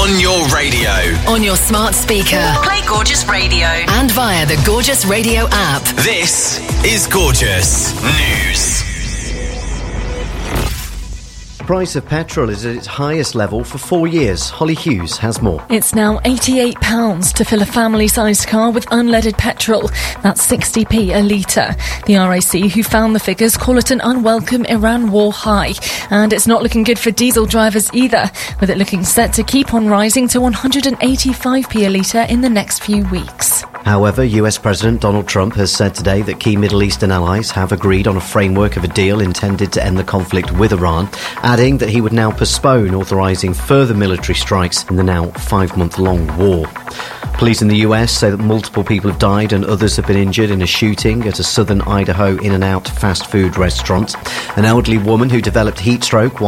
On your radio. On your smart speaker. Play Gorgeous Radio. And via the Gorgeous Radio app. This is Gorgeous News. The price of petrol is at its highest level for 4 years. Holly Hughes has more. It's now £88 to fill a family-sized car with unleaded petrol. That's 60p a litre. The RAC, who found the figures, call it an unwelcome Iran war high. And it's not looking good for diesel drivers either, with it looking set to keep on rising to 185p a litre in the next few weeks. However, US President Donald Trump has said today that key Middle Eastern allies have agreed on a framework of a deal intended to end the conflict with Iran, adding that he would now postpone authorising further military strikes in the now 5-month-long war. Police in the US say that multiple people have died and others have been injured in a shooting at a southern Idaho In-N-Out fast food restaurant. An elderly woman who developed heat stroke